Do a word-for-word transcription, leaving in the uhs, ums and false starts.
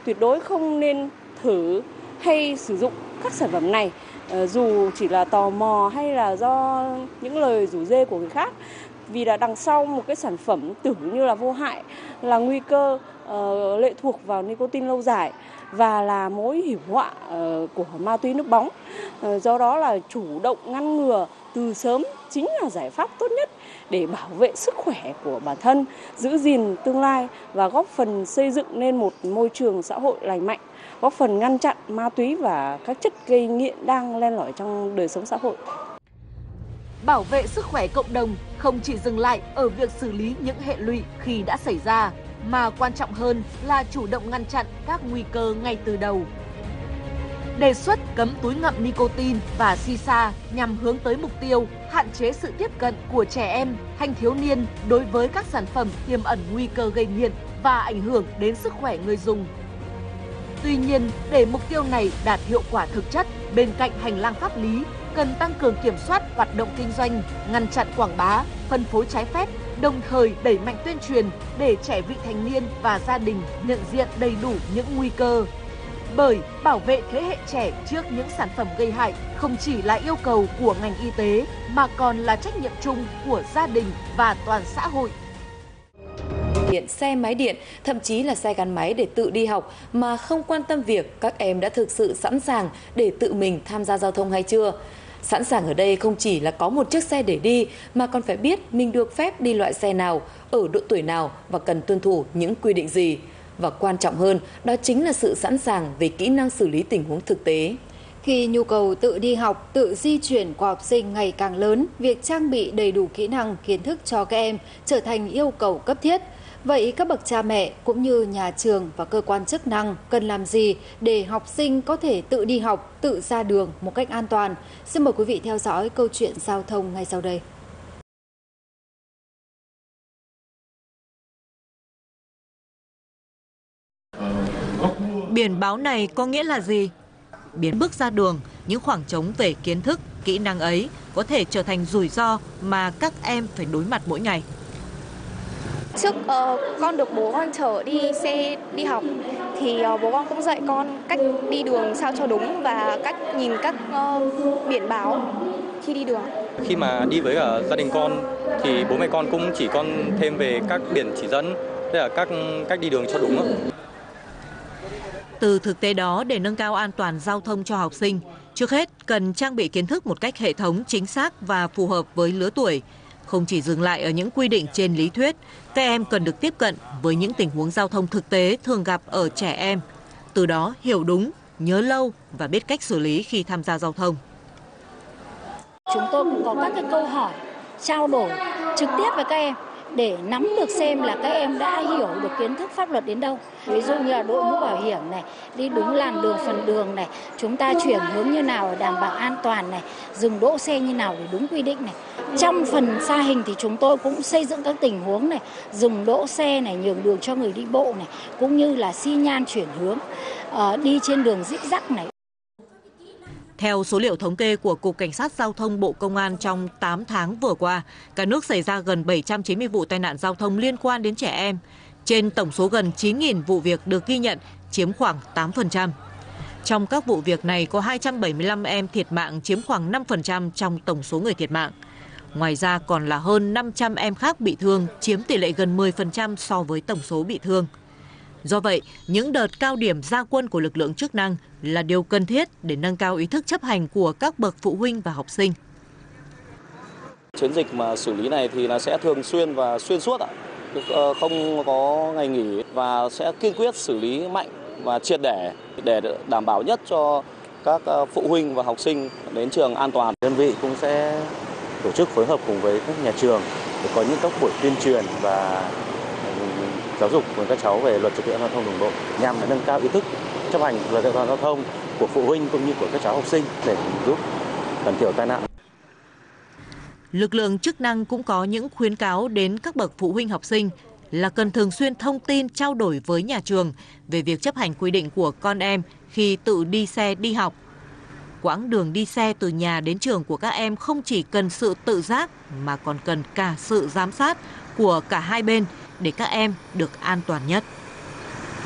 tuyệt đối không nên thử hay sử dụng các sản phẩm này, dù chỉ là tò mò hay là do những lời rủ rê của người khác. Vì là đằng sau một cái sản phẩm tưởng như là vô hại là nguy cơ uh, lệ thuộc vào nicotine lâu dài và là mối hiểm họa uh, của ma túy nước bóng. Uh, do đó là chủ động ngăn ngừa từ sớm chính là giải pháp tốt nhất để bảo vệ sức khỏe của bản thân, giữ gìn tương lai và góp phần xây dựng nên một môi trường xã hội lành mạnh, góp phần ngăn chặn ma túy và các chất gây nghiện đang len lỏi trong đời sống xã hội. Bảo vệ sức khỏe cộng đồng không chỉ dừng lại ở việc xử lý những hệ lụy khi đã xảy ra, mà quan trọng hơn là chủ động ngăn chặn các nguy cơ ngay từ đầu. Đề xuất cấm túi ngậm nicotine và shisha nhằm hướng tới mục tiêu hạn chế sự tiếp cận của trẻ em, thanh thiếu niên đối với các sản phẩm tiềm ẩn nguy cơ gây nghiện và ảnh hưởng đến sức khỏe người dùng. Tuy nhiên, để mục tiêu này đạt hiệu quả thực chất, bên cạnh hành lang pháp lý, cần tăng cường kiểm soát hoạt động kinh doanh, ngăn chặn quảng bá, phân phối trái phép, đồng thời đẩy mạnh tuyên truyền để trẻ vị thành niên và gia đình nhận diện đầy đủ những nguy cơ. Bởi bảo vệ thế hệ trẻ trước những sản phẩm gây hại không chỉ là yêu cầu của ngành y tế mà còn là trách nhiệm chung của gia đình và toàn xã hội. Điện, xe máy điện, thậm chí là xe gắn máy để tự đi học mà không quan tâm việc các em đã thực sự sẵn sàng để tự mình tham gia giao thông hay chưa. Sẵn sàng ở đây không chỉ là có một chiếc xe để đi mà còn phải biết mình được phép đi loại xe nào, ở độ tuổi nào và cần tuân thủ những quy định gì. Và quan trọng hơn, đó chính là sự sẵn sàng về kỹ năng xử lý tình huống thực tế. Khi nhu cầu tự đi học, tự di chuyển của học sinh ngày càng lớn, việc trang bị đầy đủ kỹ năng, kiến thức cho các em trở thành yêu cầu cấp thiết. Vậy các bậc cha mẹ cũng như nhà trường và cơ quan chức năng cần làm gì để học sinh có thể tự đi học, tự ra đường một cách an toàn? Xin mời quý vị theo dõi câu chuyện giao thông ngay sau đây. Biển báo này có nghĩa là gì? Biến bước ra đường, những khoảng trống về kiến thức, kỹ năng ấy có thể trở thành rủi ro mà các em phải đối mặt mỗi ngày. Trước uh, con được bố con chở đi xe đi học thì uh, bố con cũng dạy con cách đi đường sao cho đúng và cách nhìn các uh, biển báo khi đi đường. Khi mà đi với cả gia đình con thì bố mẹ con cũng chỉ con thêm về các biển chỉ dẫn, tức là các cách đi đường cho đúng. Từ thực tế đó, để nâng cao an toàn giao thông cho học sinh, trước hết cần trang bị kiến thức một cách hệ thống, chính xác và phù hợp với lứa tuổi. Không chỉ dừng lại ở những quy định trên lý thuyết, các em cần được tiếp cận với những tình huống giao thông thực tế thường gặp ở trẻ em. Từ đó hiểu đúng, nhớ lâu và biết cách xử lý khi tham gia giao thông. Chúng tôi cũng có các cái câu hỏi trao đổi trực tiếp với các em để nắm được xem là các em đã hiểu được kiến thức pháp luật đến đâu. Ví dụ như là đội mũ bảo hiểm này, đi đúng làn đường phần đường này, chúng ta chuyển hướng như nào để đảm bảo an toàn này, dừng đỗ xe như nào để đúng quy định này. Trong phần xa hình thì chúng tôi cũng xây dựng các tình huống này, dừng đỗ xe này, nhường đường cho người đi bộ này, cũng như là xi nhan chuyển hướng, uh, đi trên đường zig zag này. Theo số liệu thống kê của Cục Cảnh sát Giao thông Bộ Công an trong tám tháng vừa qua, cả nước xảy ra gần bảy trăm chín mươi vụ tai nạn giao thông liên quan đến trẻ em. Trên tổng số gần chín nghìn vụ việc được ghi nhận, chiếm khoảng tám phần trăm. Trong các vụ việc này có hai trăm bảy mươi lăm em thiệt mạng, chiếm khoảng năm phần trăm trong tổng số người thiệt mạng. Ngoài ra còn là hơn năm trăm em khác bị thương, chiếm tỷ lệ gần mười phần trăm so với tổng số bị thương. Do vậy, những đợt cao điểm ra quân của lực lượng chức năng là điều cần thiết để nâng cao ý thức chấp hành của các bậc phụ huynh và học sinh. Chiến dịch mà xử lý này thì là sẽ thường xuyên và xuyên suốt ạ, không có ngày nghỉ và sẽ kiên quyết xử lý mạnh và triệt để để đảm bảo nhất cho các phụ huynh và học sinh đến trường an toàn. Đơn vị cũng sẽ tổ chức phối hợp cùng với các nhà trường để có những các buổi tuyên truyền và giáo dục với các cháu về luật trật tự an toàn giao thông đường bộ nhằm nâng cao ý thức chấp hành luật an toàn giao thông của phụ huynh cũng như của các cháu học sinh để giúp giảm thiểu tai nạn. Lực lượng chức năng cũng có những khuyến cáo đến các bậc phụ huynh học sinh là cần thường xuyên thông tin trao đổi với nhà trường về việc chấp hành quy định của con em khi tự đi xe đi học. Quãng đường đi xe từ nhà đến trường của các em không chỉ cần sự tự giác mà còn cần cả sự giám sát của cả hai bên để các em được an toàn nhất.